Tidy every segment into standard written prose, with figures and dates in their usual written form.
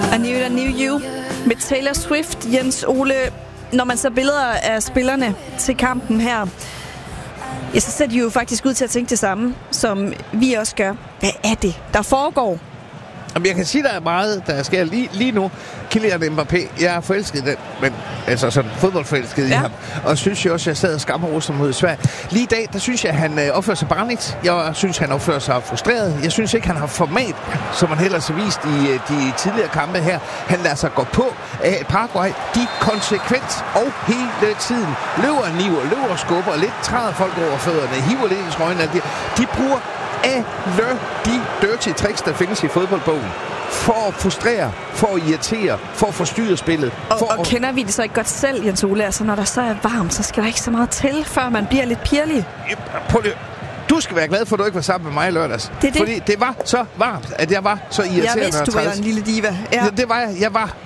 A New You med Taylor Swift. Jens Ole, når man ser billeder af spillerne til kampen her, ja, så ser de jo faktisk ud til at tænke det samme, som vi også gør. Hvad er det, der foregår? Jamen, jeg kan sige, der er meget, der sker lige nu. Kylian Mbappé, jeg er forelsket i den, men altså sådan fodboldforelsket i ham. Og synes jeg også, jeg sad og skamroser mod Sverige. Lige i dag, der synes jeg, han opfører sig barnligt. Jeg synes, han opfører sig frustreret. Jeg synes ikke, han har format, som han ellers har vist i de tidligere kampe her. Han lader sig gå på af Paraguay. De konsekvent og hele tiden løber og skubber lidt, træder folk over fødderne, hiver lidt i trøjen. De bruger alle de dirty tricks, der findes i fodboldbogen. For at frustrere, for at irritere, for at forstyrre spillet. Og kender vi det så ikke godt selv, Jens Ole? Altså, når der så er varmt, så skal der ikke så meget til, før man bliver lidt pirlig. Du skal være glad for, at du ikke var sammen med mig i lørdags. Det. Fordi det var så varmt, at jeg var så irriterende. Jeg vidste, du var en lille diva. Ja. Det var jeg. Jeg var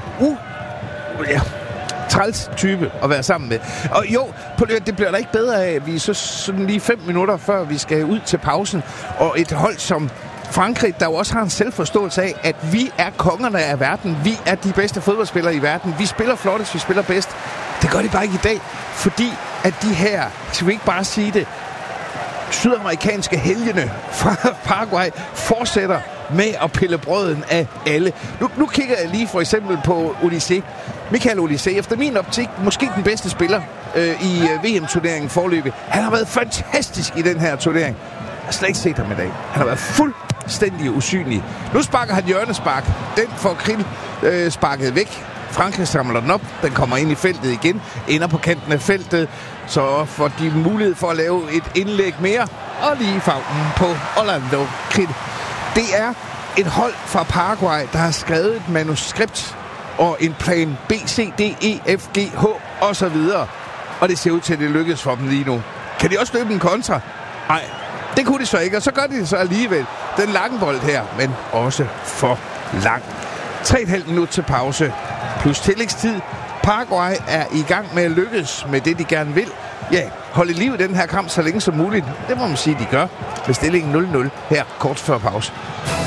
træls type at være sammen med. Og jo, det bliver da ikke bedre af, at vi så sådan lige 5 minutter før vi skal ud til pausen, og et hold som Frankrig, der jo også har en selvforståelse af, at vi er kongerne af verden. Vi er de bedste fodboldspillere i verden. Vi spiller flottest, vi spiller bedst. Det gør de bare ikke i dag, fordi at de her, skal vi ikke bare sige det, sydamerikanske helgene fra Paraguay fortsætter med at pille brøden af alle. Nu kigger jeg lige for eksempel på Olysée. Michael Olysée, efter min optik, måske den bedste spiller i VM-turneringen forløbig. Han har været fantastisk i den her turnering. Jeg har slet ikke set ham i dag. Han har været fuldstændig usynlig. Nu sparker han hjørnespark. Den får Krill sparket væk. Frankrig samler den op. Den kommer ind i feltet igen. Ender på kanten af feltet. Så får de mulighed for at lave et indlæg mere. Og lige favnen på Orlando Krill. Det er et hold fra Paraguay, der har skrevet et manuskript og en plan B, C, D, E, F, G, H og så videre. Og det ser ud til, at det lykkes for dem lige nu. Kan de også løbe en kontra? Nej, det kunne de så ikke, og så gør de det så alligevel. Den lange bold her, men også for lang. 3,5 minut til pause, plus tillægstid. Paraguay er i gang med at lykkes med det, de gerne vil. Ja, holde liv i den her kamp så længe som muligt. Det må man sige, de gør. Med stillingen 0-0 her kort før pause.